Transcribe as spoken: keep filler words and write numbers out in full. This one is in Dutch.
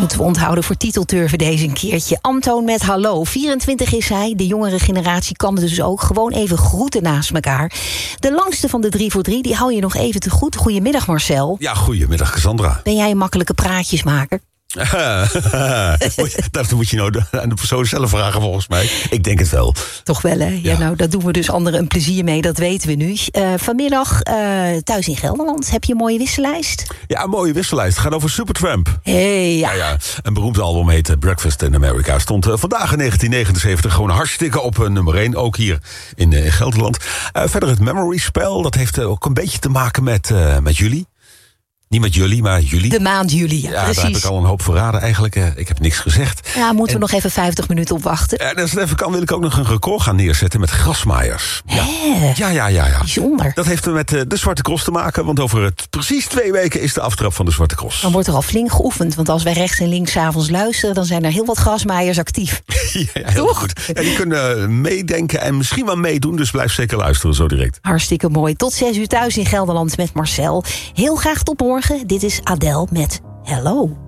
Moeten we onthouden voor titelturven deze een keertje. Antoon met hallo. vierentwintig is hij. De jongere generatie kan dus ook gewoon even groeten naast elkaar. De langste van de drie voor drie, die hou je nog even te goed. Goedemiddag Marcel. Ja, goedemiddag Cassandra. Ben jij een makkelijke praatjesmaker? Dat moet je nou aan de persoon zelf vragen volgens mij. Ik denk het wel. Toch wel, hè? Ja, ja. Nou, daar doen we dus anderen een plezier mee, dat weten we nu. Uh, vanmiddag uh, thuis in Gelderland. Heb je een mooie wissellijst? Ja, een mooie wissellijst. Het gaat over Supertramp. Hey, ja. Ja, ja. Een beroemd album heet Breakfast in America. Stond uh, vandaag in negentien negenenzeventig gewoon hartstikke op uh, nummer één. Ook hier in uh, Gelderland. Uh, verder het Memory spel. Dat heeft uh, ook een beetje te maken met, uh, met jullie. Niet met jullie, maar jullie. De maand juli, ja, ja precies. Daar heb ik al een hoop verraden eigenlijk. Uh, ik heb niks gezegd. Ja, moeten en, we nog even vijftig minuten op wachten. En als het even kan, wil ik ook nog een record gaan neerzetten met grasmaaiers. Ja. ja, ja, ja, ja. Bijzonder. Dat heeft met uh, de Zwarte Cross te maken, want over het, precies twee weken is de aftrap van de Zwarte Cross. Dan wordt er al flink geoefend, want als wij rechts en links 's avonds luisteren, dan zijn er heel wat grasmaaiers actief. ja, heel Toch? goed. Ja, die kunnen meedenken en misschien wel meedoen, dus blijf zeker luisteren zo direct. Hartstikke mooi. Tot zes uur thuis in Gelderland met Marcel. Heel graag tot morgen. Dit is Adele met Hello.